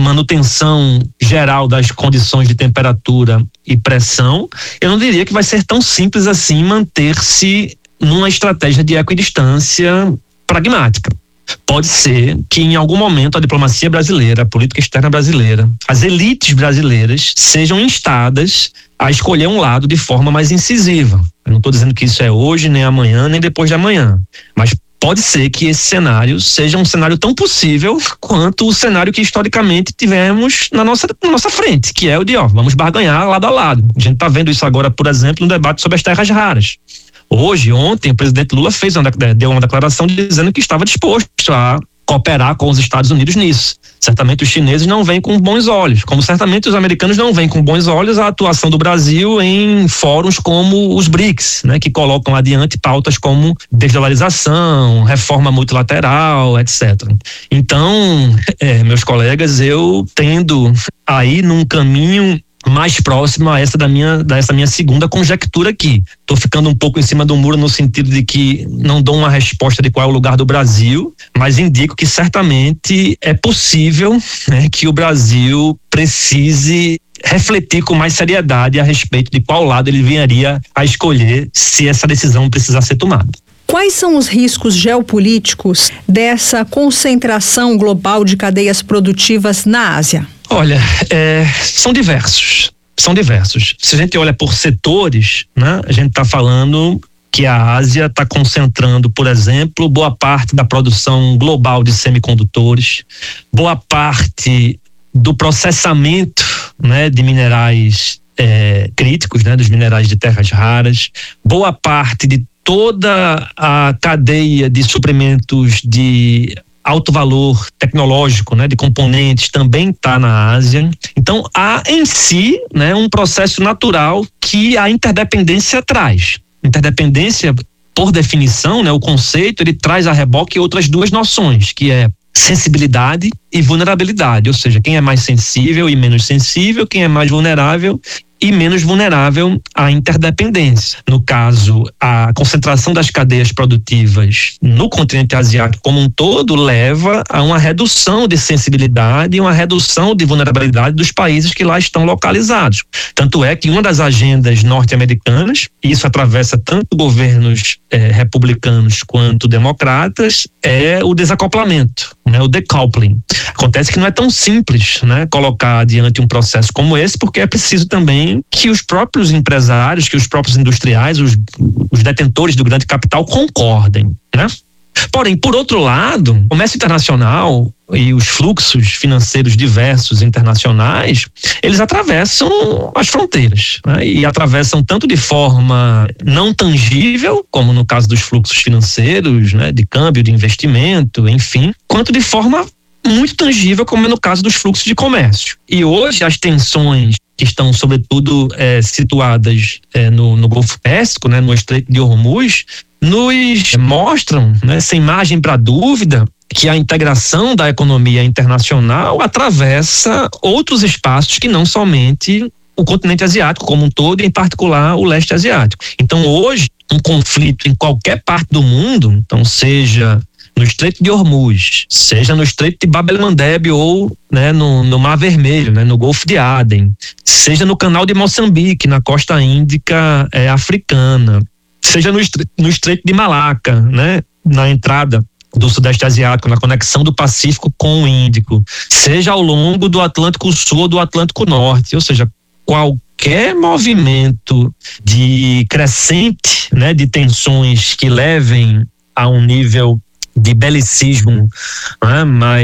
manutenção geral das condições de temperatura e pressão, eu não diria que vai ser tão simples assim manter-se numa estratégia de equidistância pragmática. Pode ser que em algum momento a diplomacia brasileira, a política externa brasileira, as elites brasileiras sejam instadas a escolher um lado de forma mais incisiva. Eu não estou dizendo que isso é hoje, nem amanhã, nem depois de amanhã, mas pode ser que esse cenário seja um cenário tão possível quanto o cenário que historicamente tivemos na nossa frente, que é o de, vamos barganhar lado a lado. A gente está vendo isso agora, por exemplo, no debate sobre as terras raras. Ontem, o presidente Lula deu uma declaração dizendo que estava disposto a cooperar com os Estados Unidos nisso. Certamente os chineses não veem com bons olhos, como certamente os americanos não veem com bons olhos a atuação do Brasil em fóruns como os BRICS, né, que colocam adiante pautas como desdolarização, reforma multilateral, etc. Então, meus colegas, eu tendo a ir num caminho mais próximo a essa minha segunda conjectura aqui. Estou ficando um pouco em cima do muro no sentido de que não dou uma resposta de qual é o lugar do Brasil, mas indico que certamente é possível, né, que o Brasil precise refletir com mais seriedade a respeito de qual lado ele viria a escolher se essa decisão precisar ser tomada. Quais são os riscos geopolíticos dessa concentração global de cadeias produtivas na Ásia? Olha, são diversos. Se a gente olha por setores, né, a gente está falando que a Ásia está concentrando, por exemplo, boa parte da produção global de semicondutores, boa parte do processamento, né, de minerais críticos, né, dos minerais de terras raras, boa parte de toda a cadeia de suprimentos de alto valor tecnológico, né, de componentes, também está na Ásia. Então, há em si, né, um processo natural que a interdependência traz. Interdependência, por definição, né, o conceito, ele traz a reboque outras duas noções, que é sensibilidade e vulnerabilidade, ou seja, quem é mais sensível e menos sensível, quem é mais vulnerável e menos vulnerável à interdependência. No caso, a concentração das cadeias produtivas no continente asiático como um todo leva a uma redução de sensibilidade e uma redução de vulnerabilidade dos países que lá estão localizados. Tanto é que uma das agendas norte-americanas, e isso atravessa tanto governos republicanos quanto democratas, é o desacoplamento, né, o decoupling. Acontece que não é tão simples, né, colocar adiante um processo como esse, porque é preciso também que os próprios empresários, que os próprios industriais, os detentores do grande capital concordem, né? Porém, por outro lado, o comércio internacional e os fluxos financeiros diversos internacionais, eles atravessam as fronteiras, né? E atravessam tanto de forma não tangível, como no caso dos fluxos financeiros, né, de câmbio, de investimento, enfim, quanto de forma muito tangível, como é no caso dos fluxos de comércio. E hoje as tensões que estão sobretudo situadas no Golfo Pérsico, né, no Estreito de Hormuz, nos mostram, né, sem margem para dúvida, que a integração da economia internacional atravessa outros espaços que não somente o continente asiático como um todo, e em particular o leste asiático. Então hoje, um conflito em qualquer parte do mundo, então seja no Estreito de Hormuz, seja no Estreito de Bab el-Mandeb ou, né, no Mar Vermelho, né, no Golfo de Aden, seja no Canal de Moçambique, na costa índica africana, seja no Estreito de Malaca, né, na entrada do Sudeste Asiático, na conexão do Pacífico com o Índico, seja ao longo do Atlântico Sul ou do Atlântico Norte, ou seja, qualquer movimento de crescente, né, de tensões que levem a um nível de belicismo, né,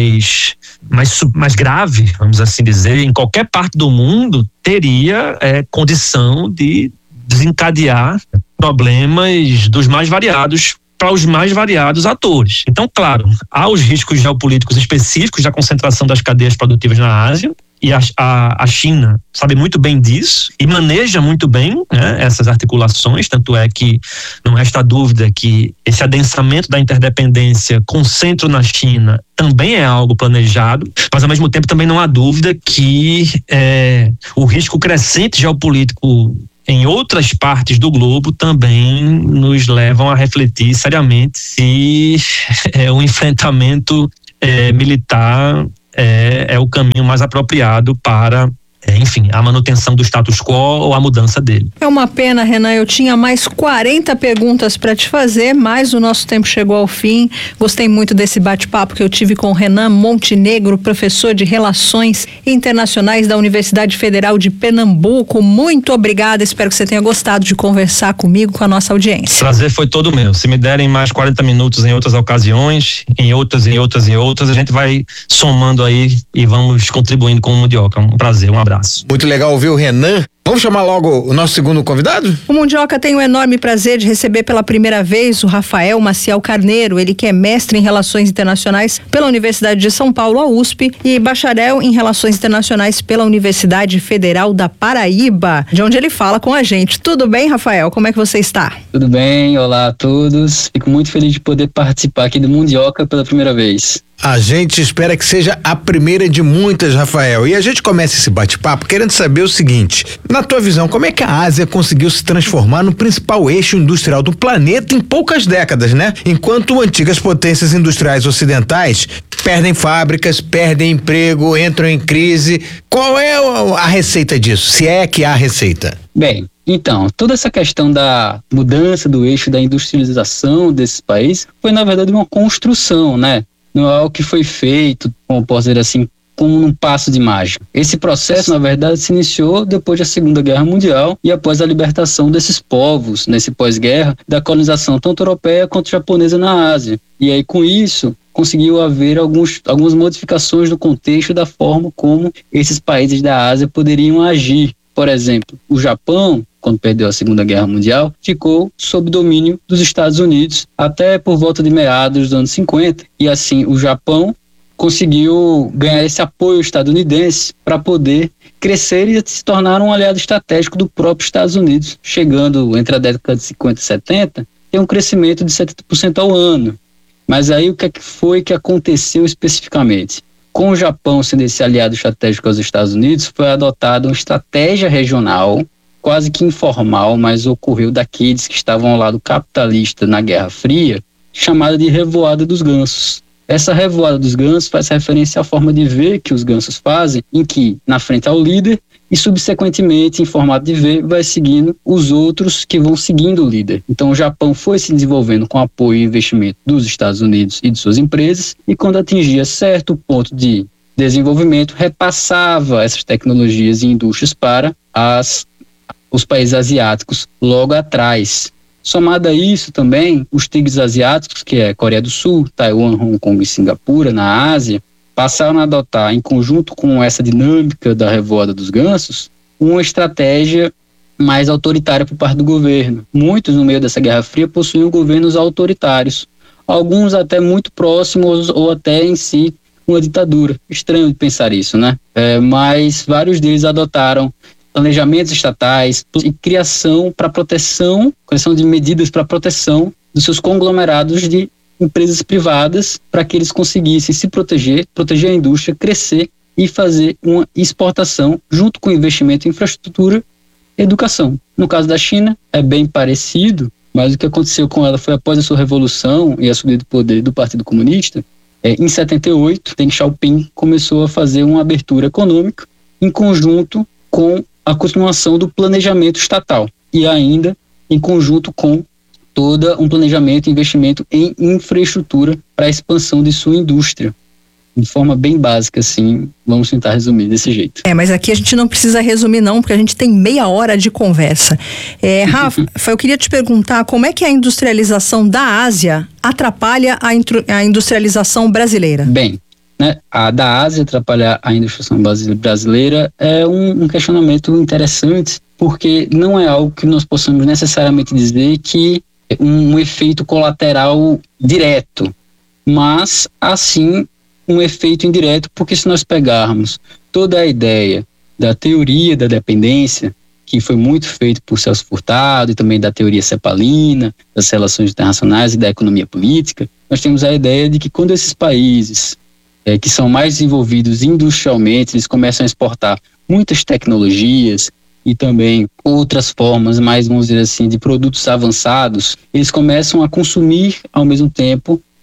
mais grave, vamos assim dizer, em qualquer parte do mundo, teria condição de desencadear problemas dos mais variados para os mais variados atores. Então, claro, há os riscos geopolíticos específicos da concentração das cadeias produtivas na Ásia, e a China sabe muito bem disso e maneja muito bem, né, essas articulações, tanto é que não resta dúvida que esse adensamento da interdependência com centro na China também é algo planejado, mas ao mesmo tempo também não há dúvida que o risco crescente geopolítico em outras partes do globo também nos levam a refletir seriamente se o enfrentamento militar é o caminho mais apropriado para enfim, a manutenção do status quo ou a mudança dele. É uma pena, Renan, eu tinha mais 40 perguntas para te fazer, mas o nosso tempo chegou ao fim. Gostei muito desse bate-papo que eu tive com o Renan Montenegro, professor de Relações Internacionais da Universidade Federal de Pernambuco. Muito obrigada, espero que você tenha gostado de conversar comigo, com a nossa audiência. Prazer foi todo meu. Se me derem mais 40 minutos em outras ocasiões, em outras, a gente vai somando aí e vamos contribuindo com o Mundioca. Um prazer, um abraço. Muito legal ouvir o Renan. Vamos chamar logo o nosso segundo convidado? O Mundioca tem o enorme prazer de receber pela primeira vez o Rafael Maciel Carneiro, ele que é mestre em Relações Internacionais pela Universidade de São Paulo, a USP, e bacharel em Relações Internacionais pela Universidade Federal da Paraíba, de onde ele fala com a gente. Tudo bem, Rafael? Como é que você está? Tudo bem, olá a todos. Fico muito feliz de poder participar aqui do Mundioca pela primeira vez. A gente espera que seja a primeira de muitas, Rafael. E a gente começa esse bate-papo querendo saber o seguinte: na tua visão, como é que a Ásia conseguiu se transformar no principal eixo industrial do planeta em poucas décadas, né? Enquanto antigas potências industriais ocidentais perdem fábricas, perdem emprego, entram em crise. Qual é a receita disso? Se é que há receita? Bem, então, toda essa questão da mudança do eixo da industrialização desses países foi, na verdade, uma construção, né? Não é algo que foi feito, como posso dizer assim, como num passo de mágica. Esse processo, na verdade, se iniciou depois da Segunda Guerra Mundial e após a libertação desses povos, nesse pós-guerra, da colonização tanto europeia quanto japonesa na Ásia. E aí, com isso, conseguiu haver algumas modificações no contexto da forma como esses países da Ásia poderiam agir. Por exemplo, o Japão, quando perdeu a Segunda Guerra Mundial, ficou sob domínio dos Estados Unidos até por volta de meados dos anos 50. E assim, o Japão conseguiu ganhar esse apoio estadunidense para poder crescer e se tornar um aliado estratégico do próprio Estados Unidos, chegando entre a década de 50 e 70, tem um crescimento de 70% ao ano. Mas aí o que foi que aconteceu especificamente? Com o Japão sendo esse aliado estratégico aos Estados Unidos, foi adotada uma estratégia regional, quase que informal, mas ocorreu daqueles que estavam ao lado capitalista na Guerra Fria, chamada de revoada dos gansos. Essa revoada dos gansos faz referência à forma de ver que os gansos fazem, em que, na frente ao líder, e subsequentemente, em formato de V, vai seguindo os outros que vão seguindo o líder. Então o Japão foi se desenvolvendo com apoio e investimento dos Estados Unidos e de suas empresas, e quando atingia certo ponto de desenvolvimento, repassava essas tecnologias e indústrias para os países asiáticos logo atrás. Somado a isso também, os tigres asiáticos, que é Coreia do Sul, Taiwan, Hong Kong e Singapura, na Ásia, passaram a adotar, em conjunto com essa dinâmica da revoada dos gansos, uma estratégia mais autoritária por parte do governo. Muitos, no meio dessa Guerra Fria, possuíam governos autoritários, alguns até muito próximos ou até em si uma ditadura. Estranho de pensar isso, né? Mas vários deles adotaram planejamentos estatais e criação de medidas para proteção dos seus conglomerados de empresas privadas, para que eles conseguissem se proteger a indústria, crescer e fazer uma exportação junto com investimento em infraestrutura e educação. No caso da China, é bem parecido, mas o que aconteceu com ela foi após a sua revolução e a subida do poder do Partido Comunista. Em 78, Deng Xiaoping começou a fazer uma abertura econômica em conjunto com a continuação do planejamento estatal e ainda em conjunto com todo um planejamento e investimento em infraestrutura para a expansão de sua indústria. De forma bem básica, assim, vamos tentar resumir desse jeito. Mas aqui a gente não precisa resumir não, porque a gente tem meia hora de conversa. Rafa, eu queria te perguntar como é que a industrialização da Ásia atrapalha a industrialização brasileira? Bem, né, a da Ásia atrapalhar a industrialização brasileira é um questionamento interessante, porque não é algo que nós possamos necessariamente dizer que um efeito colateral direto, mas assim um efeito indireto, porque se nós pegarmos toda a ideia da teoria da dependência, que foi muito feito por Celso Furtado, e também da teoria cepalina, das relações internacionais e da economia política, nós temos a ideia de que quando esses países que são mais desenvolvidos industrialmente, eles começam a exportar muitas tecnologias e também outras formas mais, vamos dizer assim, de produtos avançados, eles começam a consumir ao mesmo tempo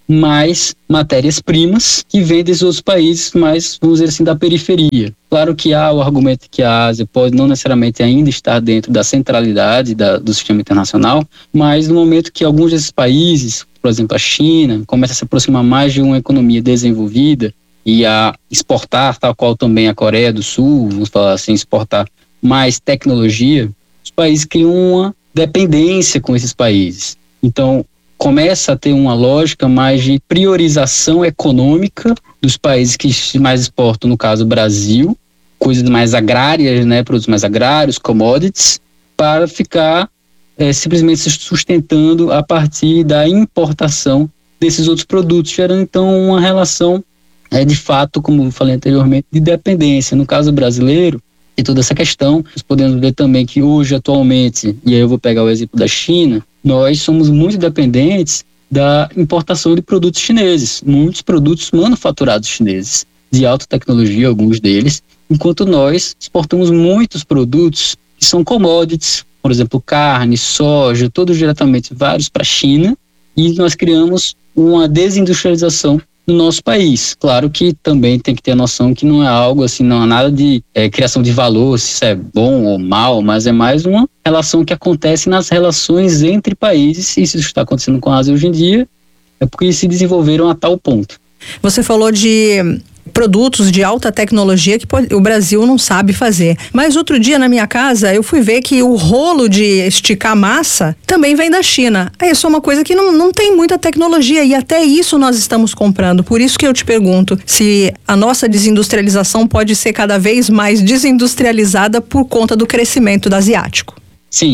mais matérias-primas que vêm desses outros países, mais, vamos dizer assim, da periferia. Claro que há o argumento que a Ásia pode não necessariamente ainda estar dentro da centralidade do sistema internacional, mas no momento que alguns desses países, por exemplo a China, começa a se aproximar mais de uma economia desenvolvida e a exportar, tal qual também a Coreia do Sul, vamos falar assim, exportar mais tecnologia, os países criam uma dependência com esses países. Então, começa a ter uma lógica mais de priorização econômica dos países que mais exportam, no caso o Brasil, coisas mais agrárias, né, produtos mais agrários, commodities, para ficar simplesmente se sustentando a partir da importação desses outros produtos, gerando então uma relação, de fato, como eu falei anteriormente, de dependência. No caso brasileiro, e toda essa questão, nós podemos ver também que hoje, atualmente, e aí eu vou pegar o exemplo da China, nós somos muito dependentes da importação de produtos chineses, muitos produtos manufaturados chineses, de alta tecnologia, alguns deles, enquanto nós exportamos muitos produtos que são commodities, por exemplo, carne, soja, todos diretamente vários para a China, e nós criamos uma desindustrialização no nosso país. Claro que também tem que ter a noção que não é algo assim, não há nada de criação de valor, se isso é bom ou mal, mas é mais uma relação que acontece nas relações entre países, e isso está acontecendo com a Ásia hoje em dia, é porque se desenvolveram a tal ponto. Você falou de produtos de alta tecnologia que o Brasil não sabe fazer. Mas outro dia na minha casa eu fui ver que o rolo de esticar massa também vem da China. É só uma coisa que não tem muita tecnologia e até isso nós estamos comprando. Por isso que eu te pergunto se a nossa desindustrialização pode ser cada vez mais desindustrializada por conta do crescimento do asiático. Sim.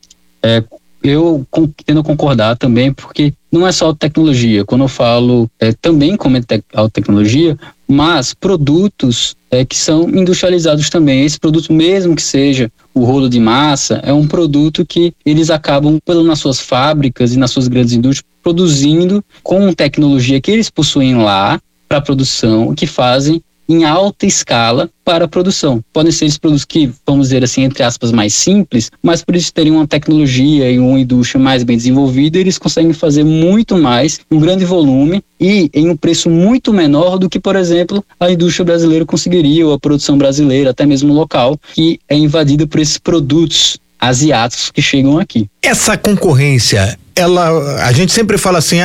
Eu tendo a concordar também, porque não é só tecnologia. Quando eu falo também como alta tecnologia, mas produtos que são industrializados também. Esse produto, mesmo que seja o rolo de massa, é um produto que eles acabam, nas suas fábricas e nas suas grandes indústrias, produzindo com tecnologia que eles possuem lá para produção, que fazem em alta escala para a produção. Podem ser esses produtos que, vamos dizer assim, entre aspas, mais simples, mas por isso terem uma tecnologia e uma indústria mais bem desenvolvida, eles conseguem fazer muito mais, um grande volume e em um preço muito menor do que, por exemplo, a indústria brasileira conseguiria, ou a produção brasileira, até mesmo local, que é invadida por esses produtos asiáticos que chegam aqui. Essa concorrência, a gente sempre fala assim,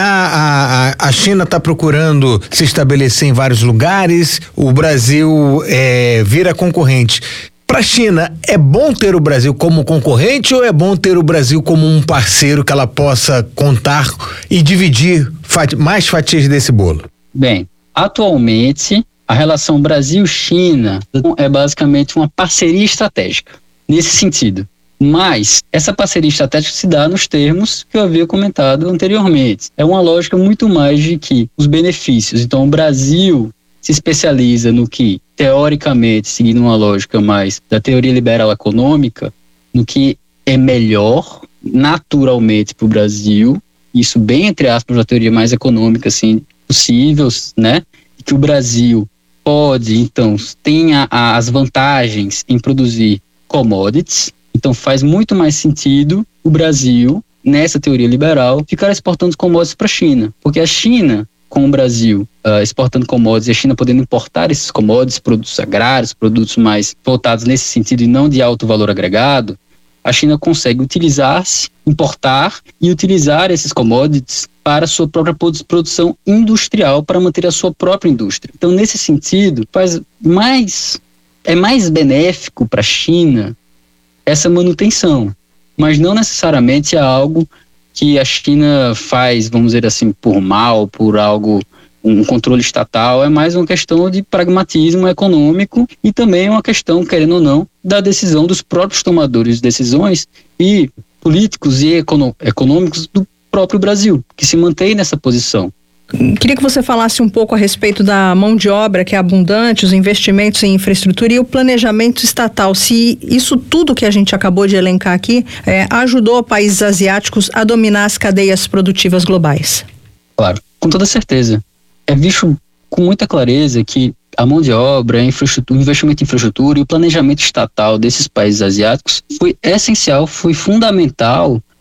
a China está procurando se estabelecer em vários lugares, o Brasil vira concorrente. Para a China, é bom ter o Brasil como concorrente ou é bom ter o Brasil como um parceiro que ela possa contar e dividir mais fatias desse bolo? Bem, atualmente a relação Brasil-China é basicamente uma parceria estratégica, nesse sentido. Mas essa parceria estratégica se dá nos termos que eu havia comentado anteriormente. É uma lógica muito mais de que os benefícios. Então, o Brasil se especializa no que, teoricamente, seguindo uma lógica mais da teoria liberal econômica, no que é melhor naturalmente para o Brasil, isso bem entre aspas da teoria mais econômica assim, possível, né? Que o Brasil pode, então, tenha as vantagens em produzir commodities. Então faz muito mais sentido o Brasil, nessa teoria liberal, ficar exportando commodities para a China. Porque a China, com o Brasil exportando commodities, e a China podendo importar esses commodities, produtos agrários, produtos mais voltados nesse sentido e não de alto valor agregado, a China consegue utilizar-se, importar e utilizar esses commodities para a sua própria produção industrial, para manter a sua própria indústria. Então, nesse sentido, é mais benéfico para a China essa manutenção, mas não necessariamente é algo que a China faz, vamos dizer assim, por mal, por algo, um controle estatal. É mais uma questão de pragmatismo econômico e também uma questão, querendo ou não, da decisão dos próprios tomadores de decisões e políticos e econômicos do próprio Brasil, que se mantém nessa posição. Queria que você falasse um pouco a respeito da mão de obra que é abundante, os investimentos em infraestrutura e o planejamento estatal. Se isso tudo que a gente acabou de elencar aqui ajudou países asiáticos a dominar as cadeias produtivas globais. Claro, com toda certeza. É visto com muita clareza que a mão de obra, a infraestrutura, o investimento em infraestrutura e o planejamento estatal desses países asiáticos foi essencial, foi fundamental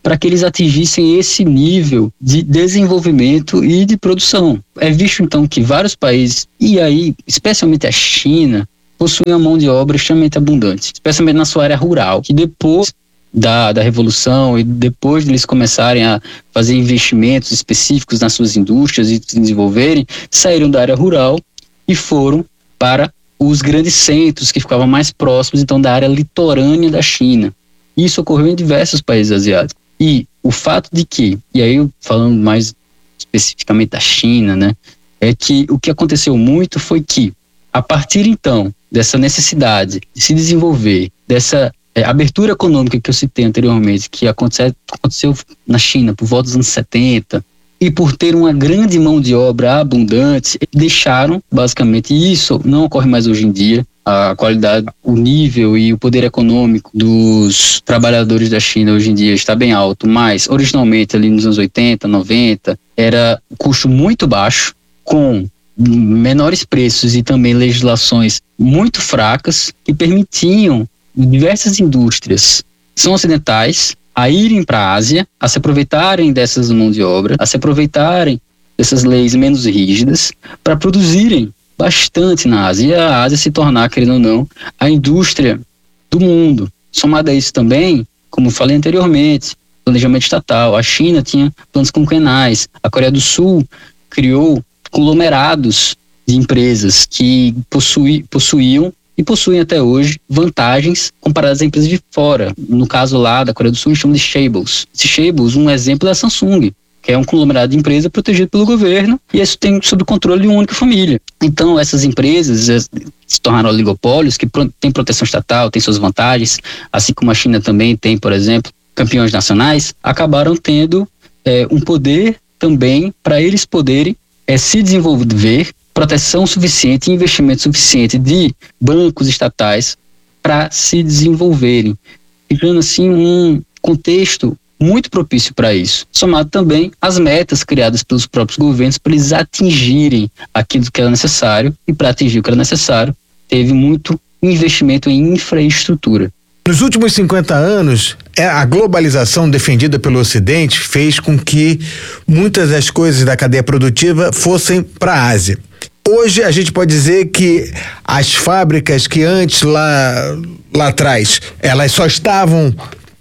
para que eles atingissem esse nível de desenvolvimento e de produção. É visto então que vários países, e aí especialmente a China, possuem uma mão de obra extremamente abundante, especialmente na sua área rural, que depois da Revolução e depois de eles começarem a fazer investimentos específicos nas suas indústrias e se desenvolverem, saíram da área rural e foram para os grandes centros que ficavam mais próximos, então, da área litorânea da China. Isso ocorreu em diversos países asiáticos. E o fato de que, e aí falando mais especificamente da China, né, é que o que aconteceu muito foi que, a partir então dessa necessidade de se desenvolver, dessa abertura econômica que eu citei anteriormente, que aconteceu na China por volta dos anos 70, e por ter uma grande mão de obra abundante, deixaram, basicamente, isso não ocorre mais hoje em dia, a qualidade, o nível e o poder econômico dos trabalhadores da China hoje em dia está bem alto, mas originalmente ali nos anos 80, 90, era custo muito baixo, com menores preços e também legislações muito fracas, que permitiam diversas indústrias são ocidentais a irem para a Ásia, a se aproveitarem dessas mãos de obra, a se aproveitarem dessas leis menos rígidas para produzirem bastante na Ásia, e a Ásia se tornar, querendo ou não, a indústria do mundo. Somado a isso também, como falei anteriormente, planejamento estatal, a China tinha planos quinquenais, a Coreia do Sul criou conglomerados de empresas que possuíam e possuem até hoje vantagens comparadas a empresas de fora. No caso lá da Coreia do Sul, eles chamam de chaebols. Esse chaebols, um exemplo é a Samsung, que é um conglomerado de empresa protegido pelo governo, e isso tem sob o controle de uma única família. Então, essas empresas se tornaram oligopólios, que têm proteção estatal, têm suas vantagens, assim como a China também tem, por exemplo, campeões nacionais, acabaram tendo um poder também para eles poderem se desenvolver, proteção suficiente, investimento suficiente de bancos estatais para se desenvolverem, criando assim um contexto muito propício para isso, somado também às metas criadas pelos próprios governos para eles atingirem aquilo que era necessário, e para atingir o que era necessário, teve muito investimento em infraestrutura. Nos últimos 50 anos, a globalização defendida pelo Ocidente fez com que muitas das coisas da cadeia produtiva fossem para a Ásia. Hoje a gente pode dizer que as fábricas que antes lá atrás, elas só estavam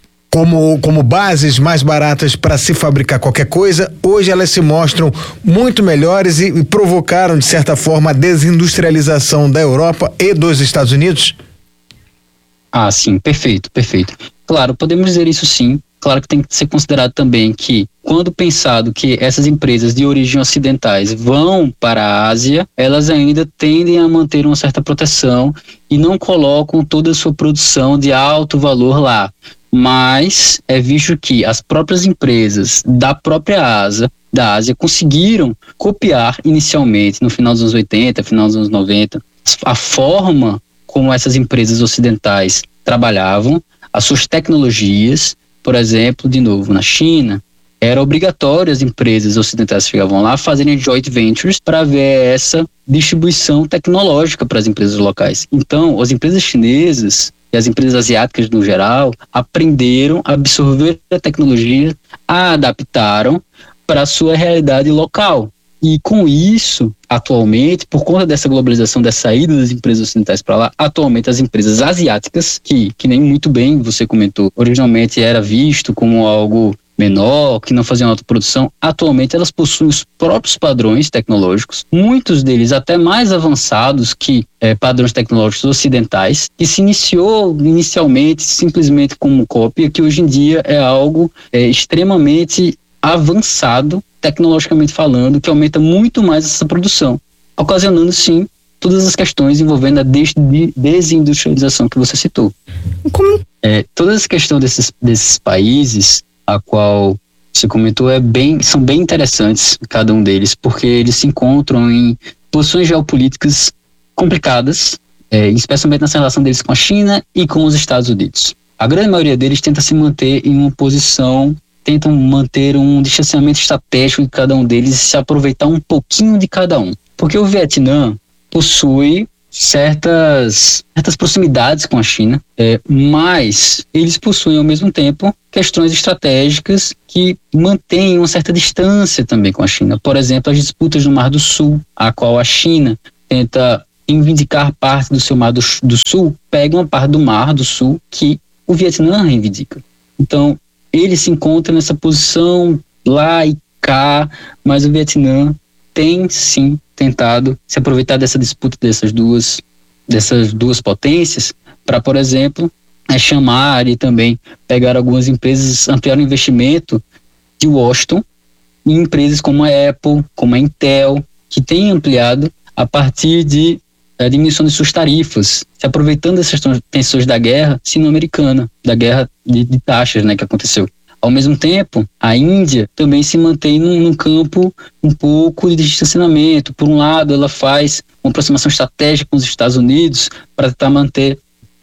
como bases mais baratas para se fabricar qualquer coisa, hoje elas se mostram muito melhores e provocaram, de certa forma, a desindustrialização da Europa e dos Estados Unidos? Ah, sim, perfeito. Claro, podemos dizer isso sim. Claro que tem que ser considerado também que, quando pensado que essas empresas de origem ocidentais vão para a Ásia, elas ainda tendem a manter uma certa proteção e não colocam toda a sua produção de alto valor lá. Mas é visto que as próprias empresas da própria Ásia conseguiram copiar inicialmente, no final dos anos 80, final dos anos 90, a forma como essas empresas ocidentais trabalhavam, as suas tecnologias. Por exemplo, de novo, na China, era obrigatório as empresas ocidentais que chegavam lá fazerem joint ventures para ver essa distribuição tecnológica para as empresas locais. Então, as empresas chinesas e as empresas asiáticas no geral aprenderam a absorver a tecnologia, a adaptaram para a sua realidade local. E com isso, atualmente, por conta dessa globalização, dessa saída das empresas ocidentais para lá, atualmente as empresas asiáticas, que nem muito bem você comentou, originalmente era visto como algo menor, que não faziam autoprodução, atualmente elas possuem os próprios padrões tecnológicos, muitos deles até mais avançados que padrões tecnológicos ocidentais, que se iniciou inicialmente simplesmente como cópia, que hoje em dia é algo extremamente avançado, tecnologicamente falando, que aumenta muito mais essa produção, ocasionando, sim, todas as questões envolvendo a desindustrialização que você citou. Toda essa questão desses países, a qual você comentou, são bem interessantes, cada um deles, porque eles se encontram em posições geopolíticas complicadas, especialmente nessa relação deles com a China e com os Estados Unidos. A grande maioria deles tenta se manter em uma posição, tentam manter um distanciamento estratégico de cada um deles e se aproveitar um pouquinho de cada um. Porque o Vietnã possui certas proximidades com a China, mas eles possuem ao mesmo tempo questões estratégicas que mantêm uma certa distância também com a China. Por exemplo, as disputas no Mar do Sul, a qual a China tenta reivindicar parte do seu Mar do Sul, pega uma parte do Mar do Sul que o Vietnã reivindica. Então, ele se encontra nessa posição lá e cá, mas o Vietnã tem sim tentado se aproveitar dessa disputa dessas duas potências para, por exemplo, chamar e também pegar algumas empresas, ampliar o investimento de Washington em empresas como a Apple, como a Intel, que têm ampliado a partir de diminuição de suas tarifas, se aproveitando dessas tensões da guerra sino-americana, da guerra de taxas, né, que aconteceu. Ao mesmo tempo, a Índia também se mantém num campo um pouco de distanciamento. Por um lado, ela faz uma aproximação estratégica com os Estados Unidos para tentar manter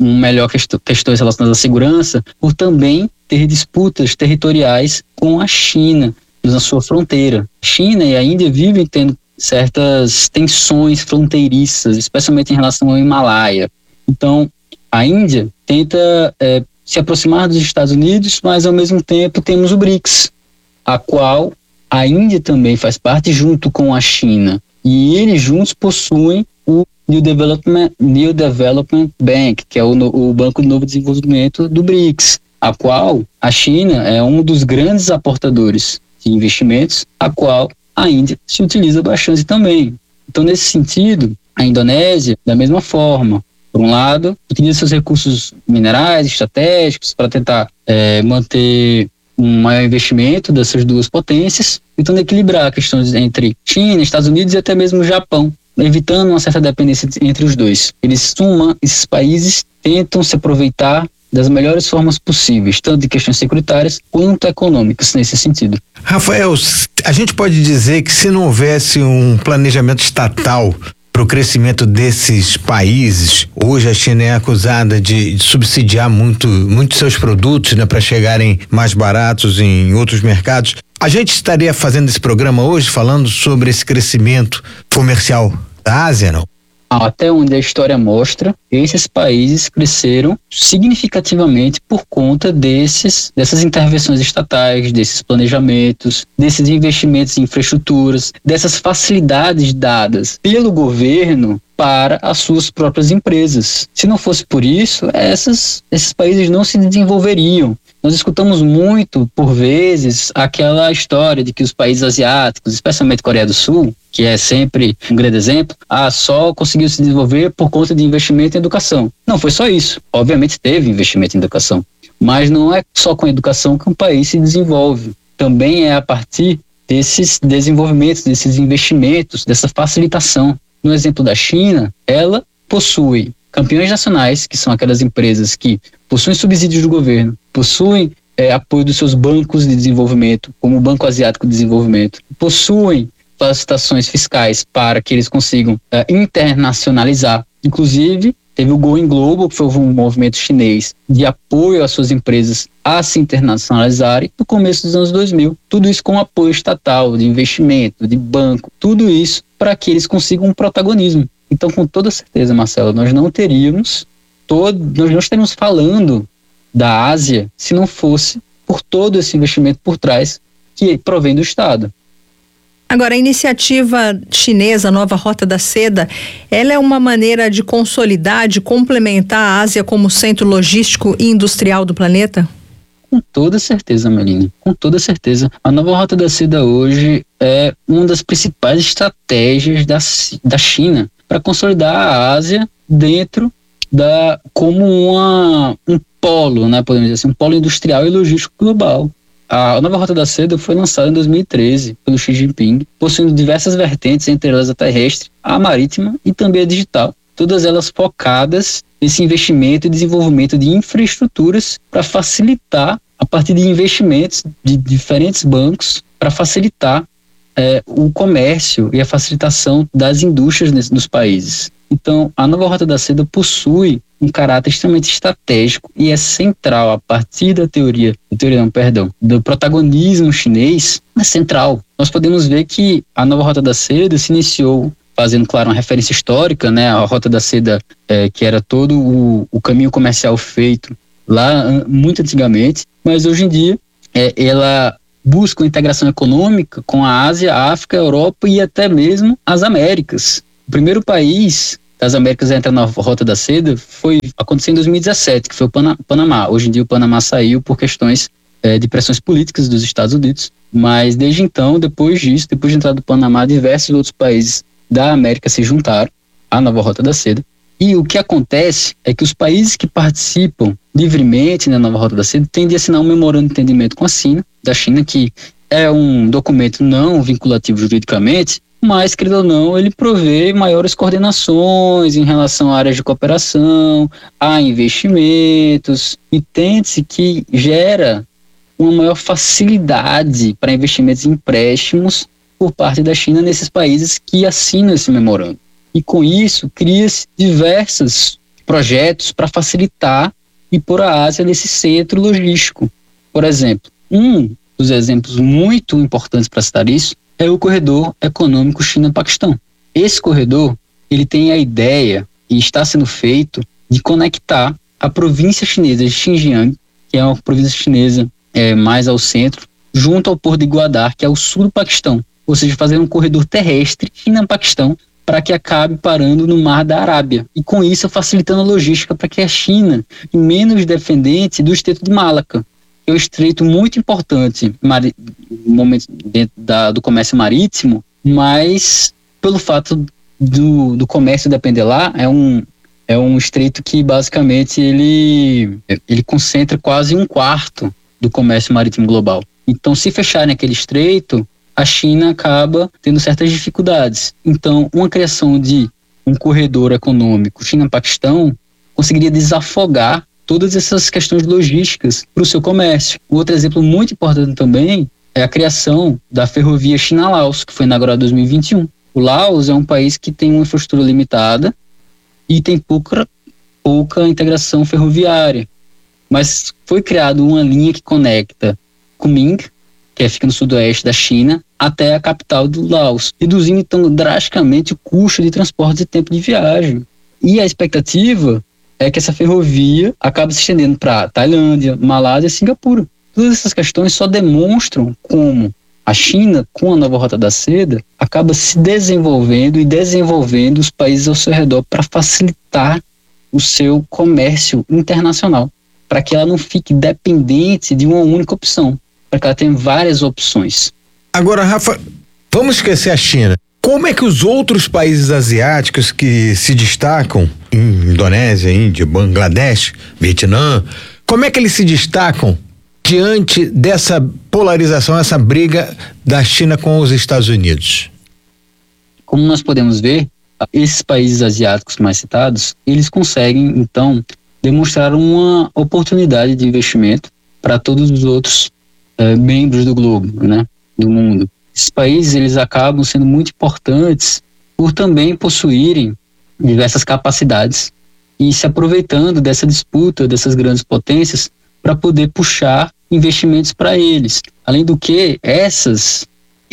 questões relacionadas à segurança, por também ter disputas territoriais com a China na sua fronteira. A China e a Índia vivem tendo certas tensões fronteiriças, especialmente em relação ao Himalaia. Então, a Índia tenta se aproximar dos Estados Unidos, mas ao mesmo tempo temos o BRICS, a qual a Índia também faz parte junto com a China. E eles juntos possuem o New Development Bank, que é o Banco de Novo Desenvolvimento do BRICS, a qual a China é um dos grandes aportadores de investimentos, a qual a Índia se utiliza bastante também. Então, nesse sentido, a Indonésia, da mesma forma, por um lado, utiliza seus recursos minerais estratégicos para tentar manter um maior investimento dessas duas potências, tentando equilibrar questões entre China, Estados Unidos e até mesmo o Japão, evitando uma certa dependência entre os dois. Esses países tentam se aproveitar das melhores formas possíveis, tanto de questões securitárias quanto econômicas, nesse sentido. Rafael, a gente pode dizer que se não houvesse um planejamento estatal para o crescimento desses países, hoje a China é acusada de subsidiar muito seus produtos, né, para chegarem mais baratos em outros mercados. A gente estaria fazendo esse programa hoje falando sobre esse crescimento comercial da Ásia, não? Até onde a história mostra, esses países cresceram significativamente por conta dessas intervenções estatais, desses planejamentos, desses investimentos em infraestruturas, dessas facilidades dadas pelo governo para as suas próprias empresas. Se não fosse por isso, esses países não se desenvolveriam. Nós escutamos muito, por vezes, aquela história de que os países asiáticos, especialmente Coreia do Sul, que é sempre um grande exemplo, só conseguiu se desenvolver por conta de investimento em educação. Não foi só isso. Obviamente teve investimento em educação, mas não é só com a educação que um país se desenvolve. Também é a partir desses desenvolvimentos, desses investimentos, dessa facilitação. No exemplo da China, ela possui campeões nacionais, que são aquelas empresas que possuem subsídios do governo, possuem apoio dos seus bancos de desenvolvimento, como o Banco Asiático de Desenvolvimento, possuem facilitações fiscais para que eles consigam internacionalizar. Inclusive, teve o Going Global, que foi um movimento chinês de apoio às suas empresas a se internacionalizarem no começo dos anos 2000. Tudo isso com apoio estatal, de investimento, de banco, tudo isso para que eles consigam um protagonismo. Então, com toda certeza, Marcelo, nós não estaríamos falando da Ásia se não fosse por todo esse investimento por trás que provém do Estado. Agora, a iniciativa chinesa Nova Rota da Seda, ela é uma maneira de consolidar, de complementar a Ásia como centro logístico e industrial do planeta? Com toda certeza, Melina, com toda certeza. A Nova Rota da Seda hoje é uma das principais estratégias da China para consolidar a Ásia dentro como um polo, né, podemos dizer assim, um polo industrial e logístico global. A Nova Rota da Seda foi lançada em 2013 pelo Xi Jinping, possuindo diversas vertentes, entre elas a terrestre, a marítima e também a digital. Todas elas focadas nesse investimento e desenvolvimento de infraestruturas para facilitar, a partir de investimentos de diferentes bancos, para facilitar o comércio e a facilitação das indústrias nos países. Então, a Nova Rota da Seda possui um caráter extremamente estratégico e é central a partir do protagonismo chinês, é central. Nós podemos ver que a Nova Rota da Seda se iniciou fazendo, claro, uma referência histórica, né? A Rota da Seda, que era todo o caminho comercial feito lá muito antigamente, mas hoje em dia ela busca uma integração econômica com a Ásia, a África, a Europa e até mesmo as Américas. O primeiro país das Américas a entrar na Rota da Seda aconteceu em 2017, que foi o Panamá. Hoje em dia o Panamá saiu por questões de pressões políticas dos Estados Unidos, mas desde então, depois de entrada do Panamá, diversos outros países da América se juntaram à nova Rota da Seda. E o que acontece é que os países que participam livremente na nova Rota da Seda tendem a assinar um memorando de entendimento com a China, que é um documento não vinculativo juridicamente, mas, querido ou não, ele provê maiores coordenações em relação a áreas de cooperação, a investimentos, e tende-se que gera uma maior facilidade para investimentos e empréstimos por parte da China nesses países que assinam esse memorando. E com isso, cria-se diversos projetos para facilitar e pôr a Ásia nesse centro logístico. Por exemplo, um dos exemplos muito importantes para citar isso é o corredor econômico China-Paquistão. Esse corredor, ele tem a ideia, e está sendo feito, de conectar a província chinesa de Xinjiang, que é uma província chinesa mais ao centro, junto ao porto de Gwadar, que é ao sul do Paquistão. Ou seja, fazer um corredor terrestre China-Paquistão para que acabe parando no Mar da Arábia. E com isso facilitando a logística para que a China fique menos dependente do Estreito de Malaca, que é um estreito muito importante no momento dentro do comércio marítimo, mas pelo fato do comércio depender lá, é um estreito que basicamente ele concentra quase 1/4 do comércio marítimo global. Então, se fecharem aquele estreito, a China acaba tendo certas dificuldades. Então, uma criação de um corredor econômico China-Paquistão conseguiria desafogar todas essas questões logísticas para o seu comércio. Outro exemplo muito importante também é a criação da ferrovia China-Laos, que foi inaugurada em 2021. O Laos é um país que tem uma infraestrutura limitada e tem pouca integração ferroviária. Mas foi criada uma linha que conecta Kunming, que fica no sudoeste da China, até a capital do Laos, reduzindo então drasticamente o custo de transporte e tempo de viagem. E a expectativa é que essa ferrovia acabe se estendendo para Tailândia, Malásia e Singapura. Todas essas questões só demonstram como a China, com a nova Rota da Seda, acaba se desenvolvendo e desenvolvendo os países ao seu redor para facilitar o seu comércio internacional, para que ela não fique dependente de uma única opção, para que ela tenha várias opções. Agora, Rafa, vamos esquecer a China. Como é que os outros países asiáticos que se destacam, Indonésia, Índia, Bangladesh, Vietnã, como é que eles se destacam diante dessa polarização, essa briga da China com os Estados Unidos? Como nós podemos ver, esses países asiáticos mais citados, eles conseguem, então, demonstrar uma oportunidade de investimento para todos os outros membros do globo, né, do mundo. Esses países, eles acabam sendo muito importantes por também possuírem diversas capacidades e se aproveitando dessa disputa dessas grandes potências para poder puxar investimentos para eles. Além do que, esses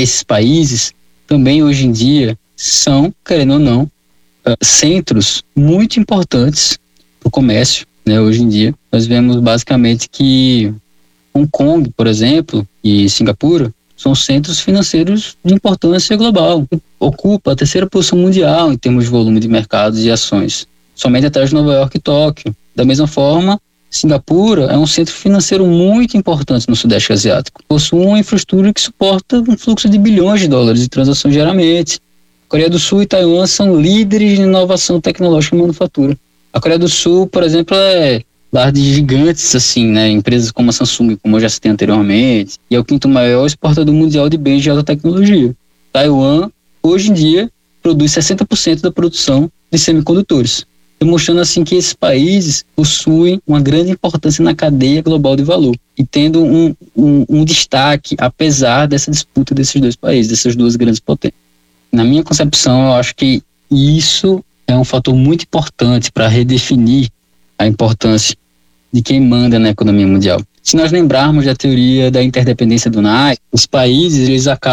países também hoje em dia são, querendo ou não, centros muito importantes para o comércio, né? Hoje em dia nós vemos basicamente que Hong Kong, por exemplo, e Singapura são centros financeiros de importância global. Ocupa a 3ª posição mundial em termos de volume de mercados e ações, somente atrás de Nova York e Tóquio. Da mesma forma, Singapura é um centro financeiro muito importante no Sudeste Asiático. Possui uma infraestrutura que suporta um fluxo de bilhões de dólares de transações diariamente. Coreia do Sul e Taiwan são líderes de inovação tecnológica e manufatura. A Coreia do Sul, por exemplo, é lar de gigantes, assim, né? Empresas como a Samsung, como eu já citei anteriormente, e é o 5º maior exportador mundial de bens de alta tecnologia. Taiwan, hoje em dia, produz 60% da produção de semicondutores, demonstrando assim que esses países possuem uma grande importância na cadeia global de valor e tendo um destaque, apesar dessa disputa desses dois países, dessas duas grandes potências. Na minha concepção, eu acho que isso é um fator muito importante para redefinir a importância de quem manda na economia mundial. Se nós lembrarmos da teoria da interdependência do Knight, os países eles acabam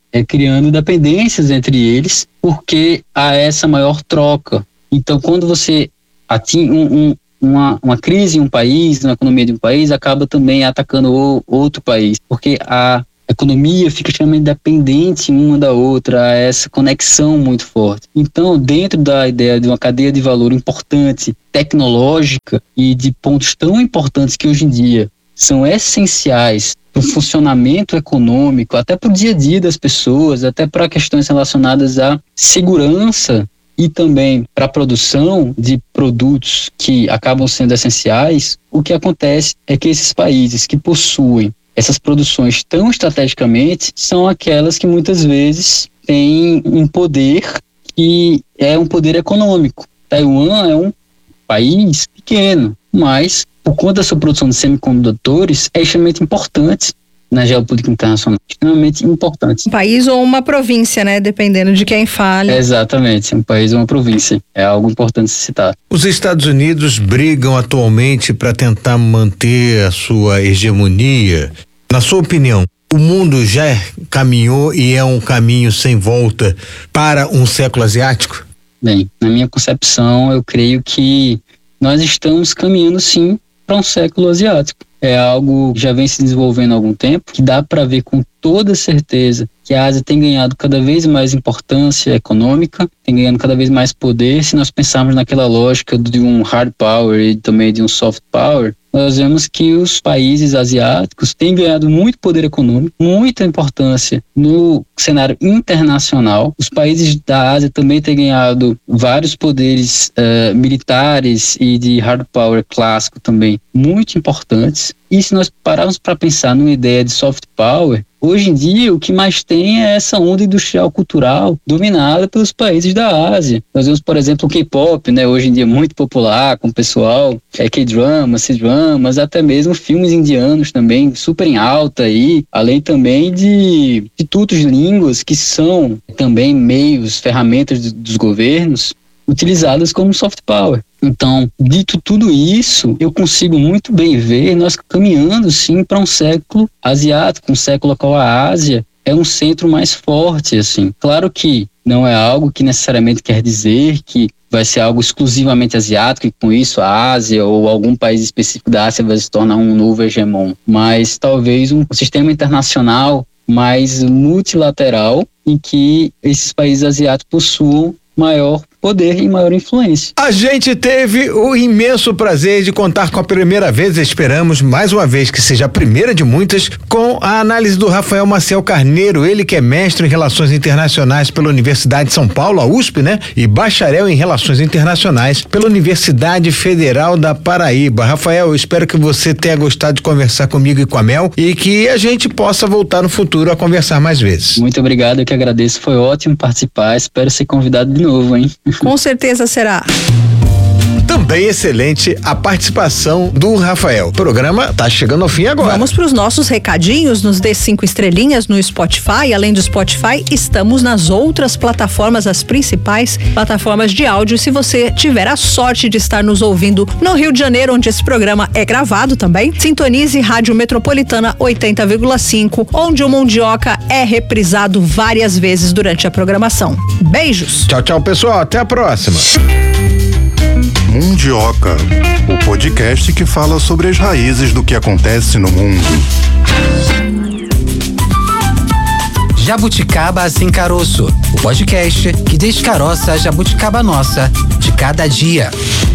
criando dependências entre eles, porque há essa maior troca. Então, quando você atinge uma crise em um país, na economia de um país, acaba também atacando outro país, porque a economia fica extremamente dependente uma da outra, há essa conexão muito forte. Então, dentro da ideia de uma cadeia de valor importante, tecnológica e de pontos tão importantes que hoje em dia são essenciais para o funcionamento econômico, até para o dia a dia das pessoas, até para questões relacionadas à segurança e também para a produção de produtos que acabam sendo essenciais, o que acontece é que esses países que possuem essas produções tão estrategicamente são aquelas que muitas vezes têm um poder que é um poder econômico. Taiwan é um país pequeno, mas por conta da sua produção de semicondutores é extremamente importante na geopolítica internacional, extremamente importante. Um país ou uma província, né? Dependendo de quem fale. Exatamente, um país ou uma província. É algo importante se citar. Os Estados Unidos brigam atualmente para tentar manter a sua hegemonia. Na sua opinião, o mundo já caminhou e é um caminho sem volta para um século asiático? Bem, na minha concepção, eu creio que nós estamos caminhando sim para um século asiático. É algo que já vem se desenvolvendo há algum tempo, que dá para ver com toda certeza que a Ásia tem ganhado cada vez mais importância econômica, tem ganhando cada vez mais poder. Se nós pensarmos naquela lógica de um hard power e também de um soft power, nós vemos que os países asiáticos têm ganhado muito poder econômico, muita importância no cenário internacional. Os países da Ásia também têm ganhado vários poderes militares e de hard power clássico também muito importantes. E se nós pararmos para pensar numa ideia de soft power, hoje em dia o que mais tem é essa onda industrial cultural dominada pelos países da Ásia. Nós vemos, por exemplo, o K-pop, né, hoje em dia muito popular com o pessoal, K-dramas, C-dramas, até mesmo filmes indianos também super em alta aí, além também de institutos de línguas que são também meios, ferramentas dos governos utilizadas como soft power. Então, dito tudo isso, eu consigo muito bem ver nós caminhando sim para um século asiático, um século ao qual a Ásia é um centro mais forte, assim. Claro que não é algo que necessariamente quer dizer que vai ser algo exclusivamente asiático e com isso a Ásia ou algum país específico da Ásia vai se tornar um novo hegemon, mas talvez um sistema internacional mais multilateral em que esses países asiáticos possuam maior poder e maior influência. A gente teve o imenso prazer de contar com a primeira vez, esperamos mais uma vez que seja a primeira de muitas, com a análise do Rafael Maciel Carneiro, ele que é mestre em Relações Internacionais pela Universidade de São Paulo, a USP, né? E bacharel em Relações Internacionais pela Universidade Federal da Paraíba. Rafael, eu espero que você tenha gostado de conversar comigo e com a Mel e que a gente possa voltar no futuro a conversar mais vezes. Muito obrigado, eu que agradeço, foi ótimo participar, espero ser convidado de novo, hein? Com certeza será. Também excelente a participação do Rafael. O programa tá chegando ao fim agora. Vamos para os nossos recadinhos, nos dê 5 estrelinhas no Spotify. Além do Spotify, estamos nas outras plataformas, as principais plataformas de áudio. Se você tiver a sorte de estar nos ouvindo no Rio de Janeiro, onde esse programa é gravado também, sintonize Rádio Metropolitana 80,5, onde o Mundioca é reprisado várias vezes durante a programação. Beijos! Tchau, tchau, pessoal. Até a próxima. Mundioca, o podcast que fala sobre as raízes do que acontece no mundo. Jabuticaba Sem Caroço, o podcast que descaroça a jabuticaba nossa de cada dia.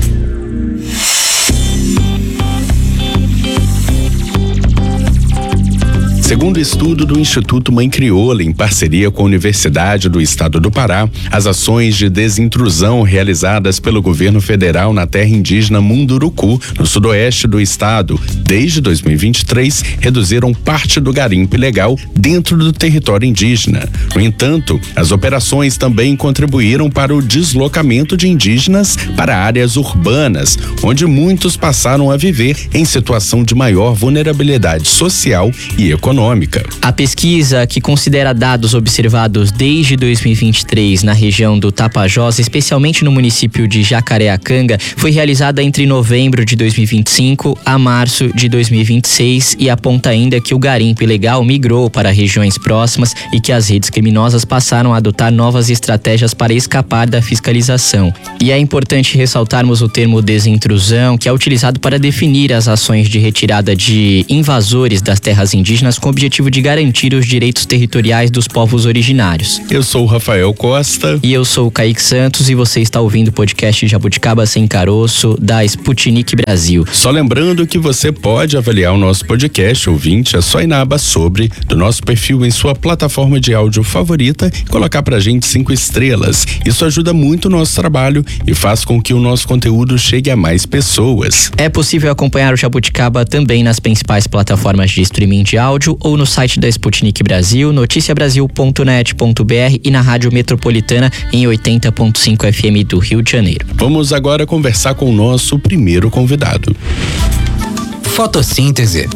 Segundo estudo do Instituto Mãe Crioula, em parceria com a Universidade do Estado do Pará, as ações de desintrusão realizadas pelo governo federal na terra indígena Munduruku, no sudoeste do estado, desde 2023, reduziram parte do garimpo ilegal dentro do território indígena. No entanto, as operações também contribuíram para o deslocamento de indígenas para áreas urbanas, onde muitos passaram a viver em situação de maior vulnerabilidade social e econômica. econômica. A pesquisa, que considera dados observados desde 2023 na região do Tapajós, especialmente no município de Jacareacanga, foi realizada entre novembro de 2025 a março de 2026 e aponta ainda que o garimpo ilegal migrou para regiões próximas e que as redes criminosas passaram a adotar novas estratégias para escapar da fiscalização. E é importante ressaltarmos o termo desintrusão, que é utilizado para definir as ações de retirada de invasores das terras indígenas com o objetivo de garantir os direitos territoriais dos povos originários. Eu sou o Rafael Costa. E eu sou o Kaique Santos e você está ouvindo o podcast Jabuticaba Sem Caroço da Sputnik Brasil. Só lembrando que você pode avaliar o nosso podcast, ouvinte, é só ir na aba sobre do nosso perfil em sua plataforma de áudio favorita e colocar pra gente 5 estrelas. Isso ajuda muito o nosso trabalho e faz com que o nosso conteúdo chegue a mais pessoas. É possível acompanhar o Jabuticaba também nas principais plataformas de streaming de áudio ou no site da Sputnik Brasil, noticiabrasil.net.br e na Rádio Metropolitana em 80.5 FM do Rio de Janeiro. Vamos agora conversar com o nosso primeiro convidado. Fotossíntese.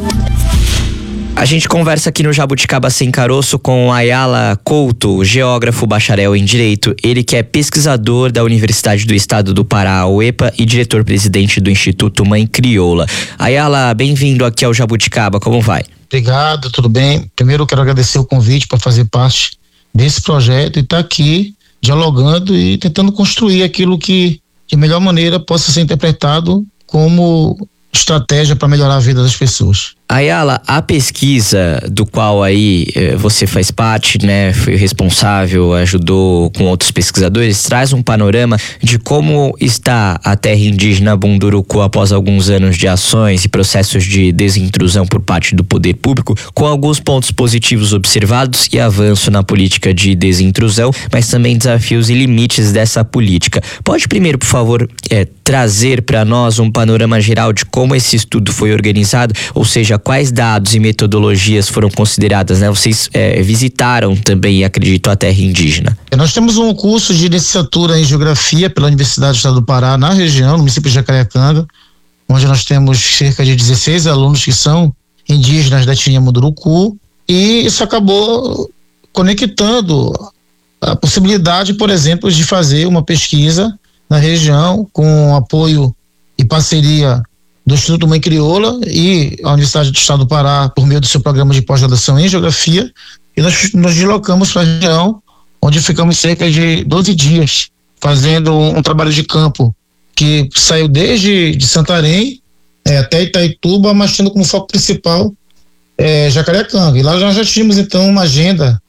A gente conversa aqui no Jabuticaba Sem Caroço com Ayala Couto, geógrafo bacharel em Direito. Ele que é pesquisador da Universidade do Estado do Pará, UEPA, e diretor-presidente do Instituto Mãe Crioula. Ayala, bem-vindo aqui ao Jabuticaba, como vai? Obrigado, tudo bem? Primeiro eu quero agradecer o convite para fazer parte desse projeto e estar aqui dialogando e tentando construir aquilo que de melhor maneira possa ser interpretado como estratégia para melhorar a vida das pessoas. Ayala, a pesquisa do qual aí você faz parte, né, foi responsável, ajudou com outros pesquisadores, traz um panorama de como está a terra indígena Munduruku após alguns anos de ações e processos de desintrusão por parte do poder público, com alguns pontos positivos observados e avanço na política de desintrusão, mas também desafios e limites dessa política. Pode primeiro, por favor, trazer para nós um panorama geral de como esse estudo foi organizado, ou seja, quais dados e metodologias foram consideradas, né? Vocês visitaram também, acredito, a terra indígena. Nós temos um curso de licenciatura em Geografia pela Universidade do Estado do Pará, na região, no município de Jacareacanga, onde nós temos cerca de 16 alunos que são indígenas da etnia Munduruku, e isso acabou conectando a possibilidade, por exemplo, de fazer uma pesquisa na região com apoio e parceria do Instituto Mãe Crioula e a Universidade do Estado do Pará por meio do seu programa de pós-graduação em Geografia, e nós nos deslocamos para a região, onde ficamos cerca de 12 dias fazendo um trabalho de campo que saiu desde de Santarém até Itaituba, mas tendo como foco principal Jacareacanga. E lá nós já tínhamos então uma agenda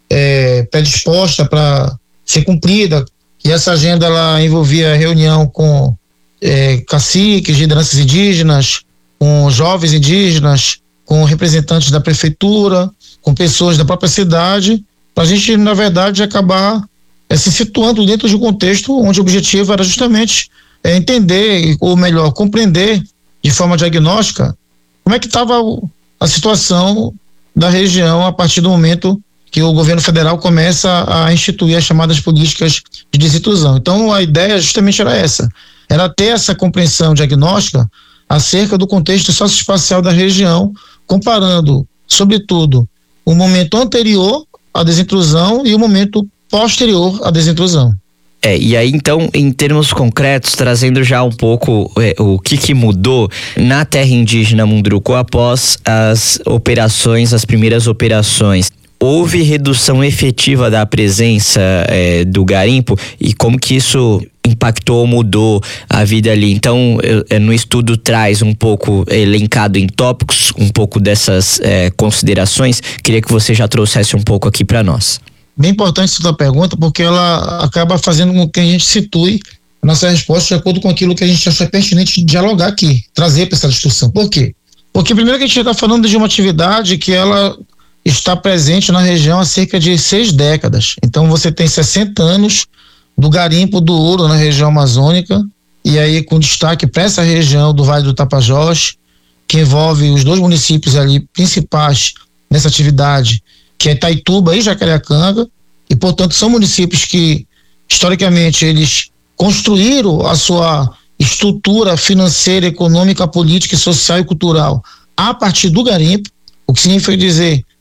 predisposta para ser cumprida, e essa agenda ela envolvia reunião com caciques, lideranças indígenas, com jovens indígenas, com representantes da prefeitura, com pessoas da própria cidade, para a gente, na verdade, acabar se situando dentro de um contexto onde o objetivo era justamente entender, ou melhor, compreender de forma diagnóstica como é que estava a situação da região a partir do momento que o governo federal começa a instituir as chamadas políticas de desintrusão. Então, a ideia justamente era essa, era ter essa compreensão diagnóstica acerca do contexto socioespacial da região, comparando, sobretudo, o momento anterior à desintrusão e o momento posterior à desintrusão. E aí então, em termos concretos, trazendo já um pouco o que mudou na terra indígena Munduruku após as primeiras operações. Houve redução efetiva da presença do garimpo e como que isso impactou, mudou a vida ali. Então, no estudo traz um pouco elencado em tópicos, um pouco dessas considerações. Queria que você já trouxesse um pouco aqui para nós. Bem importante essa pergunta, porque ela acaba fazendo com que a gente situe a nossa resposta de acordo com aquilo que a gente acha pertinente dialogar aqui, trazer para essa discussão. Por quê? Porque primeiro que a gente está falando de uma atividade que ela está presente na região há cerca de 6 décadas. Então você tem 60 anos do garimpo do ouro na região amazônica, e aí com destaque para essa região do Vale do Tapajós, que envolve os 2 municípios ali principais nessa atividade, que é Itaituba e Jacareacanga, e portanto são municípios que historicamente eles construíram a sua estrutura financeira, econômica, política, social e cultural a partir do garimpo, o que significa dizer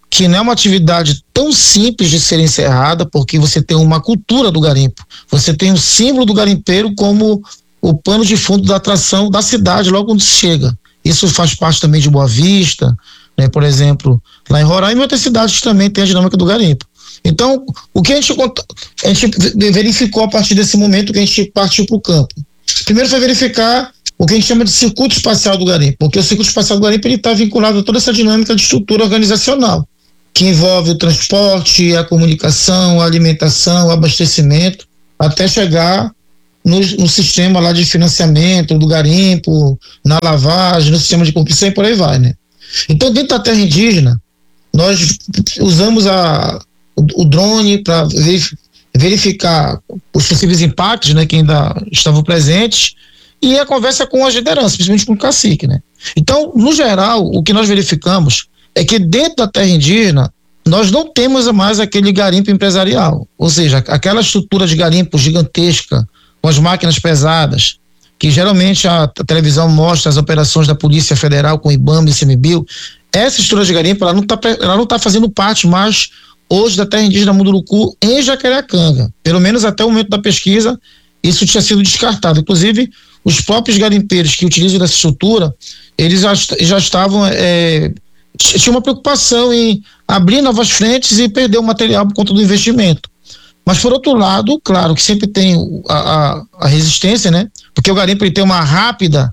que não é uma atividade tão simples de ser encerrada, porque você tem uma cultura do garimpo, você tem o símbolo do garimpeiro como o pano de fundo da atração da cidade logo quando se chega. Isso faz parte também de Boa Vista, né? Por exemplo, lá em Roraima e outras cidades também tem a dinâmica do garimpo. Então, o que a gente verificou a partir desse momento que a gente partiu para o campo? Primeiro foi verificar o que a gente chama de circuito espacial do garimpo, porque o circuito espacial do garimpo está vinculado a toda essa dinâmica de estrutura organizacional, que envolve o transporte, a comunicação, a alimentação, o abastecimento, até chegar no sistema lá de financiamento do garimpo, na lavagem, no sistema de corrupção e por aí vai, né? Então, dentro da terra indígena, nós usamos o drone para verificar os possíveis impactos, né, que ainda estavam presentes, e a conversa com as lideranças, principalmente com o cacique, né? Então, no geral, o que nós verificamos é que dentro da terra indígena nós não temos mais aquele garimpo empresarial, ou seja, aquela estrutura de garimpo gigantesca, com as máquinas pesadas, que geralmente a televisão mostra as operações da Polícia Federal com o IBAMA e ICMBio. Essa estrutura de garimpo, ela não tá fazendo parte mais hoje da terra indígena Munduruku em Jacareacanga. Pelo menos até o momento da pesquisa, isso tinha sido descartado. Inclusive, os próprios garimpeiros que utilizam essa estrutura, eles já estavam, tinha uma preocupação em abrir novas frentes e perder o material por conta do investimento. Mas, por outro lado, claro que sempre tem a resistência, né? Porque o garimpo ele tem uma rápida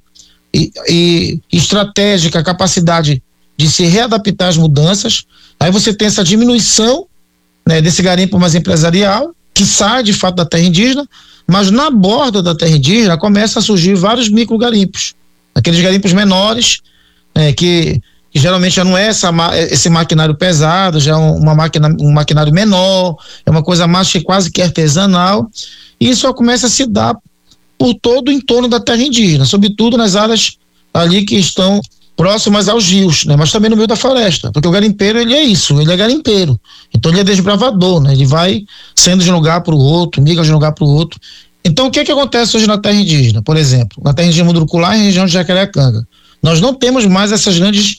e estratégica capacidade de se readaptar às mudanças. Aí você tem essa diminuição, né, desse garimpo mais empresarial, que sai de fato da terra indígena, mas na borda da terra indígena começa a surgir vários microgarimpos, aqueles garimpos menores, que geralmente já não é esse maquinário pesado, já é um maquinário menor, é uma coisa mais que quase que artesanal, e isso começa a se dar por todo o entorno da terra indígena, sobretudo nas áreas ali que estão próximas aos rios, né? Mas também no meio da floresta, porque o garimpeiro ele é isso, ele é garimpeiro, então ele é desbravador, né? Ele vai saindo de um lugar para o outro, migra de um lugar para o outro. Então o que acontece hoje na terra indígena? Por exemplo, na terra indígena Munduruku, lá em região de Jacareacanga, nós não temos mais essas grandes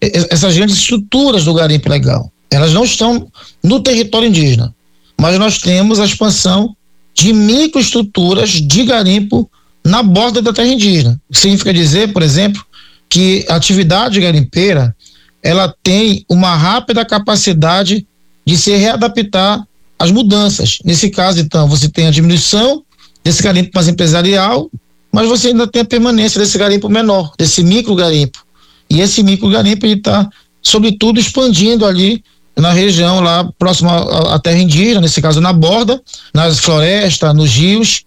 estruturas do garimpo legal. Elas não estão no território indígena, mas nós temos a expansão de microestruturas de garimpo na borda da terra indígena. Significa dizer, por exemplo, que a atividade garimpeira ela tem uma rápida capacidade de se readaptar às mudanças. Nesse caso, então, você tem a diminuição desse garimpo mais empresarial, mas você ainda tem a permanência desse garimpo menor, desse micro garimpo. E esse micro garimpo está, sobretudo, expandindo ali na região lá próxima à terra indígena, nesse caso na borda, nas florestas, nos rios,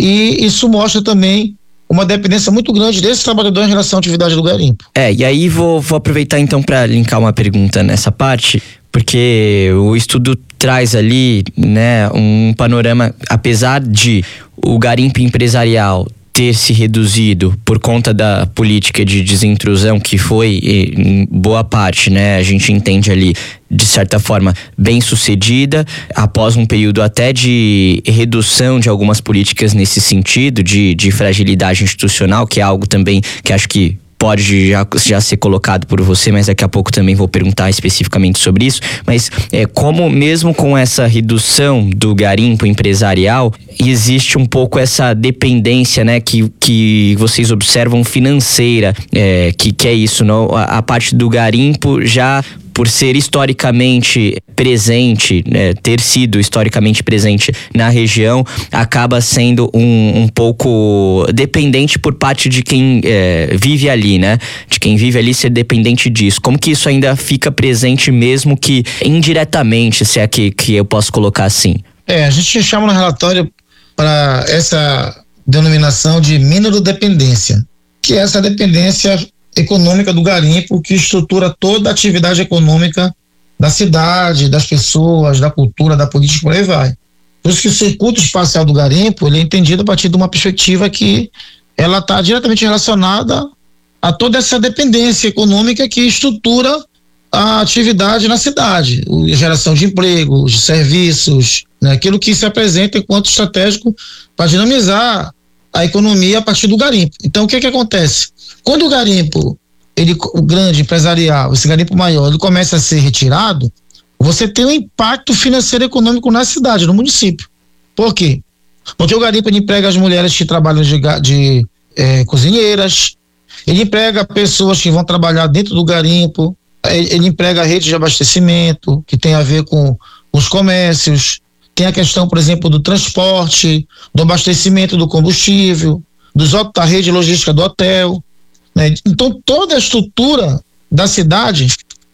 e isso mostra também uma dependência muito grande desse trabalhador em relação à atividade do garimpo. E aí vou aproveitar então para linkar uma pergunta nessa parte, porque o estudo traz ali, né, um panorama, apesar de o garimpo empresarial ter se reduzido por conta da política de desintrusão que foi, em boa parte, né, a gente entende ali, de certa forma, bem sucedida, após um período até de redução de algumas políticas nesse sentido, de fragilidade institucional, que é algo também que acho que pode já ser colocado por você, mas daqui a pouco também vou perguntar especificamente sobre isso. Mas como mesmo com essa redução do garimpo empresarial, existe um pouco essa dependência, né, que vocês observam financeira, que é isso, não? A parte do garimpo já por ser historicamente presente, ter sido historicamente presente na região, acaba sendo um pouco dependente por parte de quem vive ali, né? De quem vive ali ser dependente disso. Como que isso ainda fica presente mesmo que indiretamente, se é que eu posso colocar assim? A gente chama no relatório para essa denominação de minerodependência, que é essa dependência econômica do garimpo que estrutura toda a atividade econômica da cidade, das pessoas, da cultura, da política, por aí vai. Por isso que o circuito espacial do garimpo ele é entendido a partir de uma perspectiva que ela está diretamente relacionada a toda essa dependência econômica que estrutura a atividade na cidade, a geração de empregos, de serviços, né, aquilo que se apresenta enquanto estratégico para dinamizar a economia a partir do garimpo. Então, o que acontece? Quando o garimpo o grande empresarial, esse garimpo maior, ele começa a ser retirado, você tem um impacto financeiro e econômico na cidade, no município. Por quê? Porque o garimpo ele emprega as mulheres que trabalham de cozinheiras, ele emprega pessoas que vão trabalhar dentro do garimpo, ele emprega a rede de abastecimento, que tem a ver com os comércios, tem a questão, por exemplo, do transporte, do abastecimento do combustível, da rede logística do hotel, né? Então, toda a estrutura da cidade,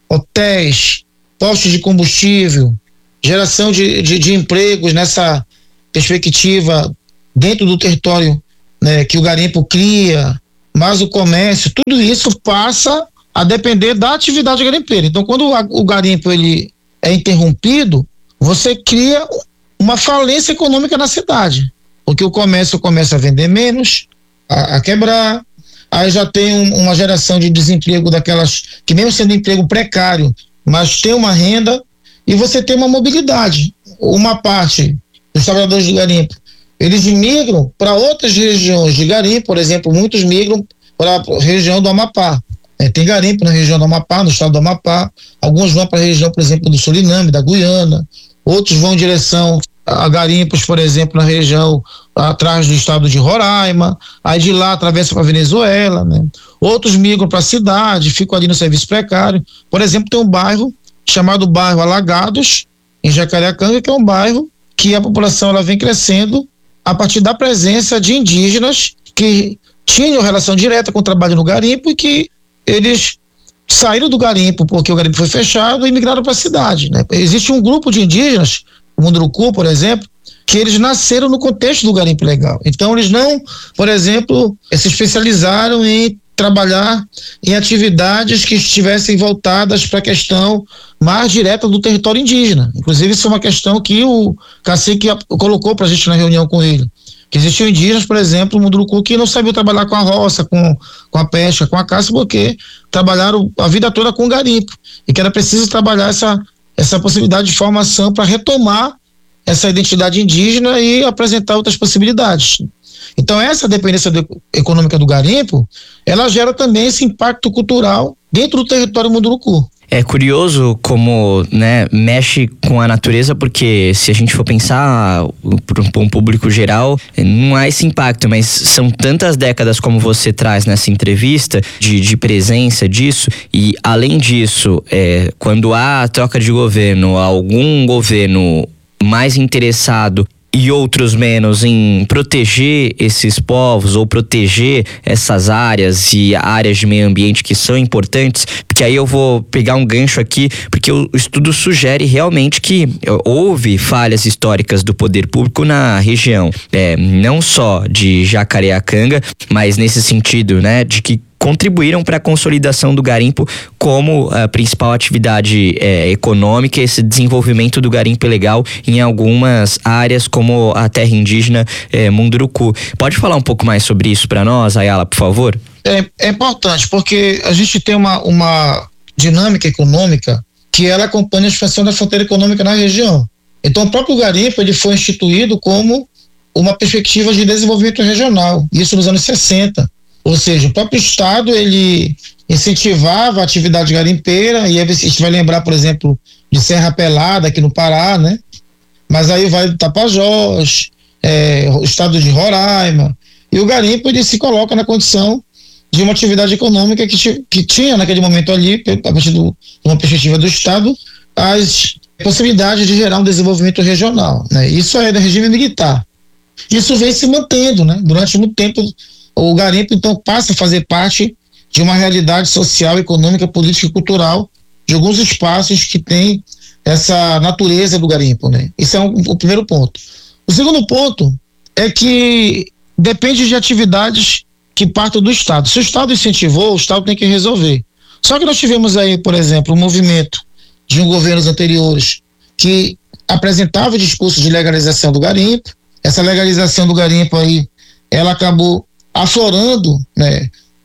hotéis, postos de combustível, geração de empregos nessa perspectiva dentro do território, né, que o garimpo cria, mas o comércio, tudo isso passa a depender da atividade garimpeira. Então, quando o garimpo ele é interrompido, você cria uma falência econômica na cidade, porque o comércio começa a vender menos, a quebrar, aí já tem uma geração de desemprego daquelas que mesmo sendo emprego precário, mas tem uma renda, e você tem uma mobilidade. Uma parte dos trabalhadores de garimpo, eles migram para outras regiões de garimpo, por exemplo, muitos migram para a região do Amapá. Tem garimpo na região do Amapá, no estado do Amapá, alguns vão para a região, por exemplo, do Suriname, da Guiana, outros vão em direção a garimpos, por exemplo, na região atrás do estado de Roraima, aí de lá atravessa para a Venezuela, né? Outros migram para a cidade, ficam ali no serviço precário. Por exemplo, tem um bairro chamado bairro Alagados, em Jacareacanga, que é um bairro que a população ela vem crescendo a partir da presença de indígenas que tinham relação direta com o trabalho no garimpo e que eles saíram do garimpo porque o garimpo foi fechado e migraram para a cidade, né? Existe um grupo de indígenas, o Munduruku, por exemplo, que eles nasceram no contexto do garimpo legal. Então eles não, por exemplo, se especializaram em trabalhar em atividades que estivessem voltadas para a questão mais direta do território indígena. Inclusive isso é uma questão que o cacique colocou para a gente na reunião com ele, que existiam indígenas, por exemplo, no Munduruku, que não sabiam trabalhar com a roça, com a pesca, com a caça, porque trabalharam a vida toda com o garimpo, e que era preciso trabalhar essa possibilidade de formação para retomar essa identidade indígena e apresentar outras possibilidades. Então essa dependência econômica do garimpo, ela gera também esse impacto cultural dentro do território Munduruku. É curioso como, né, mexe com a natureza, porque se a gente for pensar para um público geral, não há esse impacto, mas são tantas décadas como você traz nessa entrevista de presença disso, e além disso, quando há troca de governo, algum governo mais interessado e outros menos em proteger esses povos ou proteger essas áreas e áreas de meio ambiente que são importantes, porque aí eu vou pegar um gancho aqui, porque o estudo sugere realmente que houve falhas históricas do poder público na região, não só de Jacareacanga, mas nesse sentido, né, de que contribuíram para a consolidação do garimpo como a principal atividade econômica, esse desenvolvimento do garimpo ilegal em algumas áreas como a terra indígena Munduruku. Pode falar um pouco mais sobre isso para nós, Ayala, por favor? É importante, porque a gente tem uma dinâmica econômica que ela acompanha a expansão da fronteira econômica na região. Então o próprio garimpo ele foi instituído como uma perspectiva de desenvolvimento regional, isso nos anos 60. Ou seja, o próprio Estado, ele incentivava a atividade garimpeira, e aí a gente vai lembrar, por exemplo, de Serra Pelada, aqui no Pará, né? Mas aí vai do Tapajós, o estado de Roraima, e o garimpo, ele se coloca na condição de uma atividade econômica que tinha naquele momento ali, a partir de uma perspectiva do Estado, as possibilidades de gerar um desenvolvimento regional, né? Isso é do regime militar. Isso vem se mantendo, né? Durante muito tempo, o garimpo, então, passa a fazer parte de uma realidade social, econômica, política e cultural de alguns espaços que têm essa natureza do garimpo, né? Isso é o primeiro ponto. O segundo ponto é que depende de atividades que partem do Estado. Se o Estado incentivou, o Estado tem que resolver. Só que nós tivemos aí, por exemplo, um movimento de governos anteriores que apresentava o discurso de legalização do garimpo. Essa legalização do garimpo aí, ela acabou aflorando, né,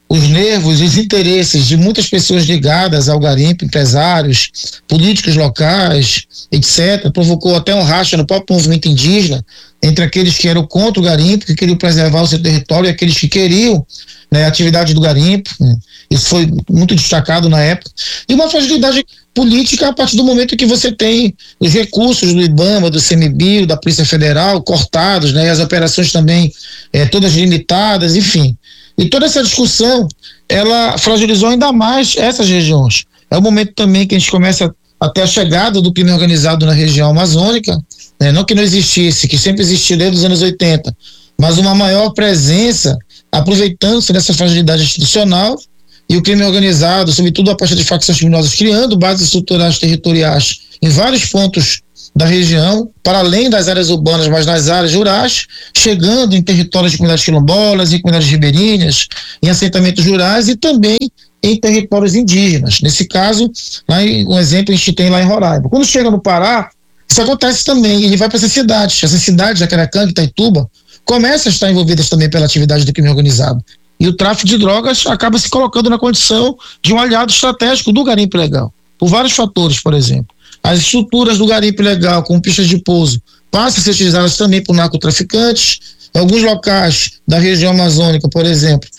os nervos e os interesses de muitas pessoas ligadas ao garimpo, empresários, políticos locais, etc. Provocou até um racha no próprio movimento indígena entre aqueles que eram contra o garimpo, que queriam preservar o seu território, e aqueles que queriam, né, a atividade do garimpo. Isso foi muito destacado na época. E uma fragilidade política a partir do momento que você tem os recursos do IBAMA, do CMBio, da Polícia Federal cortados, né, e as operações também todas limitadas, enfim. E toda essa discussão, ela fragilizou ainda mais essas regiões. É o momento também que a gente começa a ter a chegada do crime organizado na região amazônica, né? Não que não existisse, que sempre existiu desde os anos 80, mas uma maior presença, aproveitando-se dessa fragilidade institucional, e o crime organizado, sobretudo a partir de facções criminosas, criando bases estruturais territoriais em vários pontos da região, para além das áreas urbanas, mas nas áreas rurais, chegando em territórios de comunidades quilombolas, em comunidades ribeirinhas, em assentamentos rurais e também em territórios indígenas. Nesse caso, um exemplo a gente tem lá em Roraima. Quando chega no Pará, isso acontece também, ele vai para essas cidades, Jacarecanga, Itaituba, começam a estar envolvidas também pela atividade do crime organizado. E o tráfico de drogas acaba se colocando na condição de um aliado estratégico do garimpo ilegal, por vários fatores, por exemplo. As estruturas do garimpo ilegal, como pistas de pouso, passam a ser utilizadas também por narcotraficantes. Em alguns locais da região amazônica, por exemplo,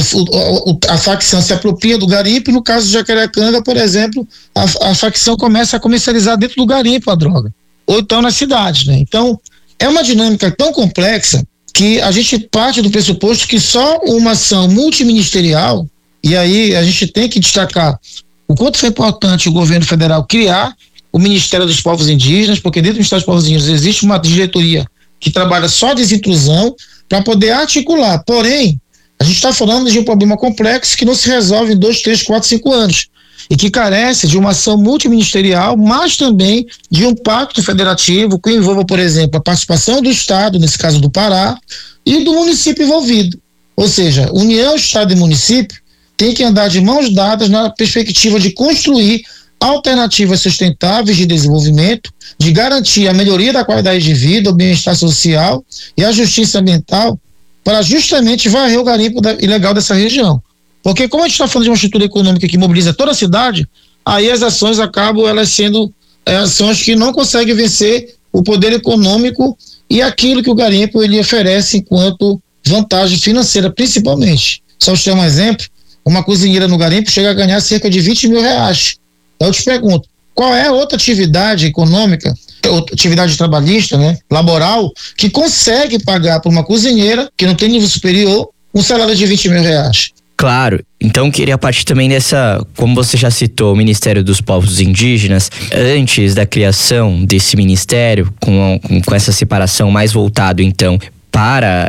a facção se apropria do garimpo, e no caso de Jacarecanga, por exemplo, a facção começa a comercializar dentro do garimpo a droga, ou então nas cidades, né? Então, é uma dinâmica tão complexa que a gente parte do pressuposto que só uma ação multiministerial, e aí a gente tem que destacar o quanto foi importante o governo federal criar o Ministério dos Povos Indígenas, porque dentro do Ministério dos Povos Indígenas existe uma diretoria que trabalha só desintrusão para poder articular. Porém, a gente está falando de um problema complexo que não se resolve em 2, 3, 4, 5 anos e que carece de uma ação multiministerial, mas também de um pacto federativo que envolva, por exemplo, a participação do Estado, nesse caso do Pará, e do município envolvido. Ou seja, União, Estado e município têm que andar de mãos dadas na perspectiva de construir alternativas sustentáveis de desenvolvimento, de garantir a melhoria da qualidade de vida, o bem-estar social e a justiça ambiental, para justamente varrer o garimpo ilegal dessa região. Porque como a gente está falando de uma estrutura econômica que mobiliza toda a cidade, aí as ações acabam elas sendo ações que não conseguem vencer o poder econômico e aquilo que o garimpo ele oferece enquanto vantagem financeira, principalmente. Só te dar um exemplo, uma cozinheira no garimpo chega a ganhar cerca de 20 mil reais. Eu te pergunto, qual é a outra atividade econômica, outra atividade trabalhista, né, laboral, que consegue pagar para uma cozinheira que não tem nível superior um salário de 20 mil reais? Claro, então queria partir também dessa, como você já citou, o Ministério dos Povos Indígenas, antes da criação desse ministério, com essa separação mais voltado então para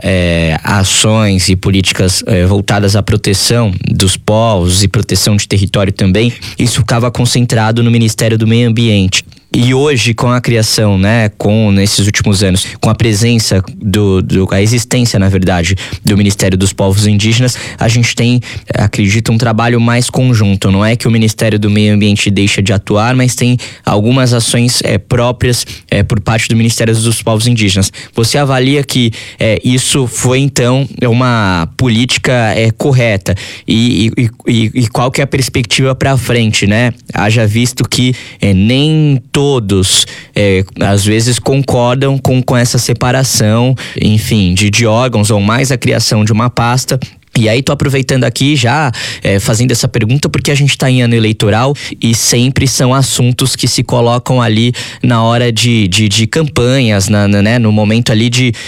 ações e políticas voltadas à proteção dos povos e proteção de território também, isso ficava concentrado no Ministério do Meio Ambiente. E hoje, com a criação, né, nesses últimos anos, com a presença a existência, na verdade, do Ministério dos Povos Indígenas, a gente tem, acredito, um trabalho mais conjunto. Não é que o Ministério do Meio Ambiente deixa de atuar, mas tem algumas ações próprias por parte do Ministério dos Povos Indígenas. Você avalia que isso foi, então, uma política correta? E qual que é a perspectiva para frente, né? Haja visto que nem todos, às vezes, concordam com essa separação, enfim, de órgãos ou mais a criação de uma pasta. E aí tô aproveitando aqui já, fazendo essa pergunta, porque a gente tá em ano eleitoral e sempre são assuntos que se colocam ali na hora de campanhas, né, no momento ali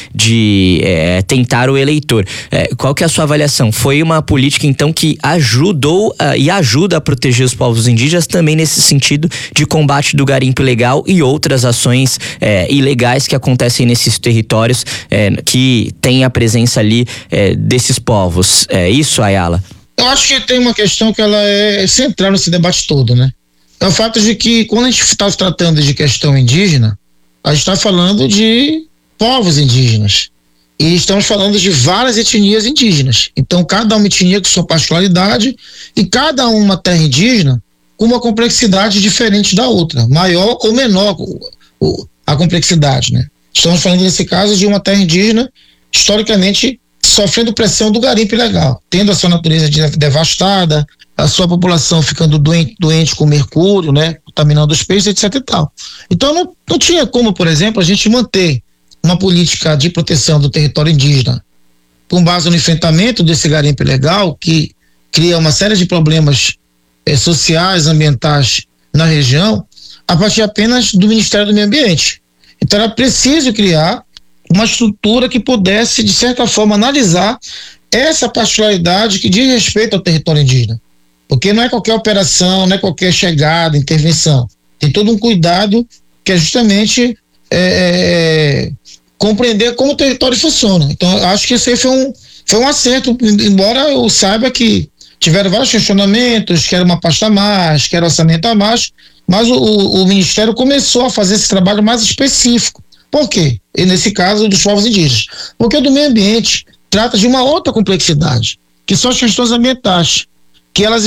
de tentar o eleitor. Qual que é a sua avaliação? Foi uma política então que ajudou e ajuda a proteger os povos indígenas também nesse sentido de combate do garimpo ilegal e outras ações ilegais que acontecem nesses territórios que tem a presença ali desses povos? É isso, Ayala? Eu acho que tem uma questão que ela é central nesse debate todo, né? É o fato de que quando a gente está tratando de questão indígena, a gente está falando de povos indígenas. E estamos falando de várias etnias indígenas. Então, cada uma etnia com sua particularidade e cada uma terra indígena com uma complexidade diferente da outra, maior ou menor a complexidade, né? Estamos falando, nesse caso, de uma terra indígena historicamente sofrendo pressão do garimpo ilegal, tendo a sua natureza devastada, a sua população ficando doente com mercúrio, né, contaminando os peixes, etc e tal. Então não tinha como, por exemplo, a gente manter uma política de proteção do território indígena com base no enfrentamento desse garimpo ilegal, que cria uma série de problemas sociais, ambientais na região, a partir apenas do Ministério do Meio Ambiente. Então era preciso criar uma estrutura que pudesse, de certa forma, analisar essa particularidade que diz respeito ao território indígena. Porque não é qualquer operação, não é qualquer chegada, intervenção. Tem todo um cuidado que é justamente compreender como o território funciona. Então, acho que esse aí foi um acerto, embora eu saiba que tiveram vários questionamentos, que era uma pasta a mais, que era orçamento a mais, mas o Ministério começou a fazer esse trabalho mais específico. Por quê? E nesse caso dos povos indígenas. Porque o do meio ambiente trata de uma outra complexidade, que são as questões ambientais, que elas